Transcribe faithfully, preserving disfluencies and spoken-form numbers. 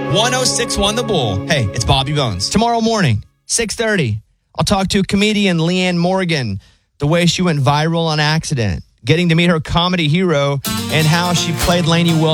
one oh six one The Bull. Hey, it's Bobby Bones. Tomorrow morning, six thirty, I'll talk to comedian Leanne Morgan, the way she went viral on accident, getting to meet her comedy hero, and how she played Lainey Wilson.